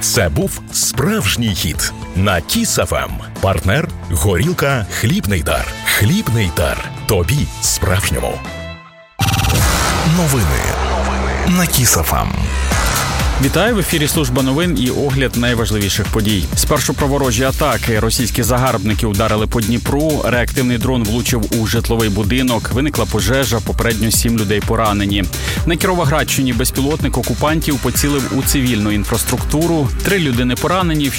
Це був справжній хіт на Кіс ФМ. Партнер – горілка «Хлібний дар». «Хлібний дар». Тобі справжньому. Новини на Кіс ФМ. Вітаю, в ефірі служба новин і огляд найважливіших подій. Спершу про ворожі атаки. Російські загарбники ударили по Дніпру, реактивний дрон влучив у житловий будинок, виникла пожежа, попередньо 7 людей поранені. На Кіровоградщині безпілотник окупантів поцілив у цивільну інфраструктуру, 3 людини поранені,